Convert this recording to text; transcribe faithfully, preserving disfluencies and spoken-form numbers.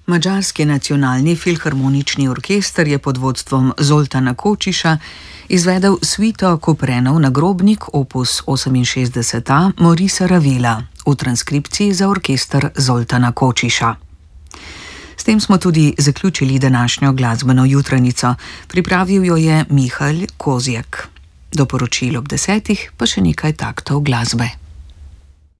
Madžarski nacionalni filharmonični orkester je pod vodstvom Zoltana Kočiša izvedel suito Kuprenov nagrobnik opus oseminšestdeset A Maurice Ravela v transkripciji za orkester Zoltana Kočiša. S tem smo tudi zaključili današnjo glasbeno jutranico. Pripravil jo je Mihael Kozjek. Do poročil ob desetih pa še nekaj taktov glasbe.